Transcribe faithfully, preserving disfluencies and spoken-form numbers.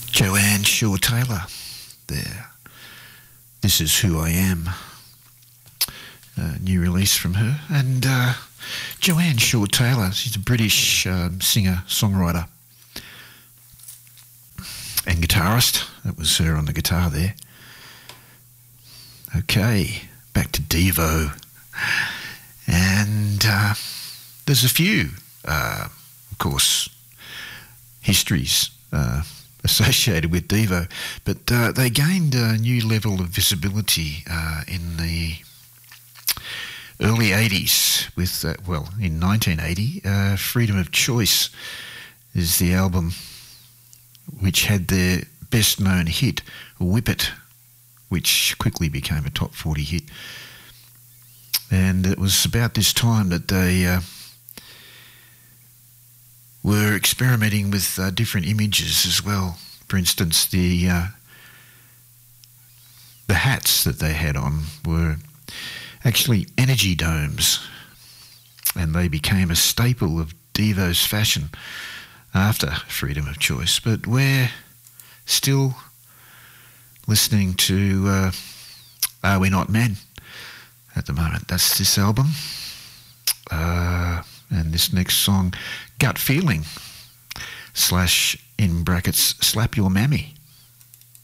Joanne Shaw Taylor there. This Is Who I Am. A new release from her. And uh, Joanne Shaw Taylor, she's a British um, singer-songwriter and guitarist. That was her on the guitar there. Okay, back to Devo. And uh, there's a few, uh, of course, histories uh, associated with Devo, but uh, they gained a new level of visibility uh, in the early eighties with, uh, well, in nineteen eighty, uh, Freedom of Choice is the album which had their best-known hit, Whip It, which quickly became a top forty hit. And it was about this time that they uh, were experimenting with uh, different images as well. For instance, the uh, the hats that they had on were actually energy domes, and they became a staple of Devo's fashion after Freedom of Choice. But we're still listening to uh, Are We Not Men at the moment. That's this album. Uh, and this next song, Gut Feeling, slash, in brackets, Slap Your Mammy.